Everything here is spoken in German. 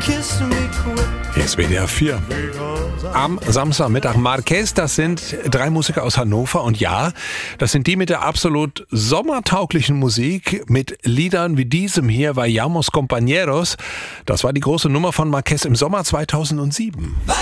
kiss me quick. Hier ist WDR 4. Am Samstagmittag Marquez, das sind 3 Musiker aus Hannover und ja, das sind die mit der absolut sommertauglichen Musik, mit Liedern wie diesem hier, Vayamos Compañeros. Das war die große Nummer von Marquez im Sommer 2007.